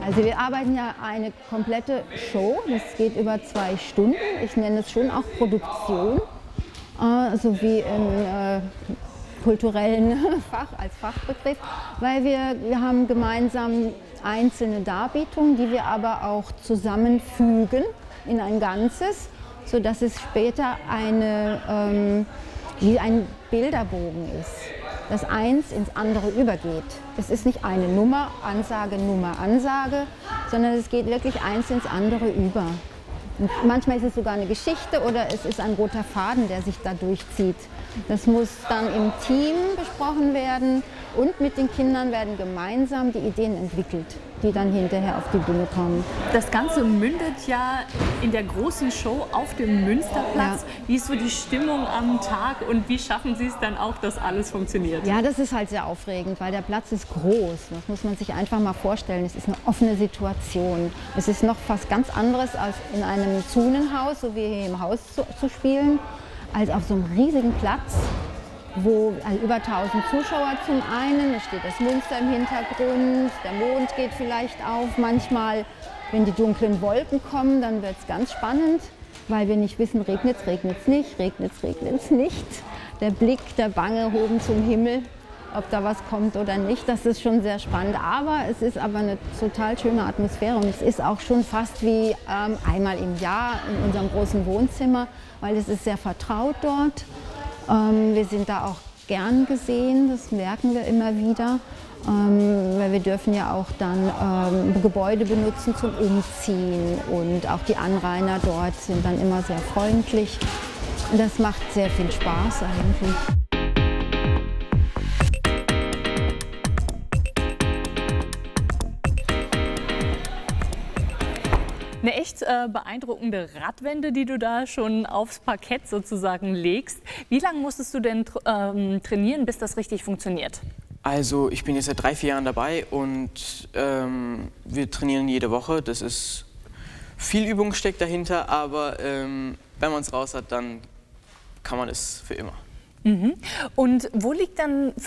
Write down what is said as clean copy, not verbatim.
Also wir arbeiten ja eine komplette Show, das geht über 2 Stunden. Ich nenne es schon auch Produktion, so wie im kulturellen als Fachbegriff, weil wir haben gemeinsam einzelne Darbietungen, die wir aber auch zusammenfügen in ein Ganzes, sodass es später wie ein Bilderbogen ist, dass eins ins andere übergeht. Es ist nicht eine Nummer, Ansage, sondern es geht wirklich eins ins andere über. Und manchmal ist es sogar eine Geschichte oder es ist ein roter Faden, der sich da durchzieht. Das muss dann im Team besprochen werden und mit den Kindern werden gemeinsam die Ideen entwickelt, die dann hinterher auf die Bühne kommen. Das Ganze mündet ja in der großen Show auf dem Münsterplatz. Ja. Wie ist so die Stimmung am Tag und wie schaffen Sie es dann auch, dass alles funktioniert? Ja, das ist halt sehr aufregend, weil der Platz ist groß. Das muss man sich einfach mal vorstellen. Es ist eine offene Situation. Es ist noch fast ganz anderes als in einem Zunenhaus, so wie hier im Haus zu spielen, als auf so einem riesigen Platz, wo über 1000 Zuschauer zum einen, es steht das Münster im Hintergrund, der Mond geht vielleicht auf. Manchmal, wenn die dunklen Wolken kommen, dann wird es ganz spannend, weil wir nicht wissen, regnet es nicht. Der Blick, der Bange oben zum Himmel, ob da was kommt oder nicht, das ist schon sehr spannend. Aber es ist aber eine total schöne Atmosphäre und es ist auch schon fast wie einmal im Jahr in unserem großen Wohnzimmer, weil es ist sehr vertraut dort. Wir sind da auch gern gesehen, das merken wir immer wieder, weil wir dürfen ja auch dann Gebäude benutzen zum Umziehen und auch die Anrainer dort sind dann immer sehr freundlich. Und das macht sehr viel Spaß eigentlich. Eine echt beeindruckende Radwende, die du da schon aufs Parkett sozusagen legst. Wie lange musstest du denn trainieren, bis das richtig funktioniert? Also ich bin jetzt seit 3-4 Jahren dabei und wir trainieren jede Woche. Das ist viel Übung steckt dahinter, aber wenn man es raus hat, dann kann man es für immer. Und wo liegt dann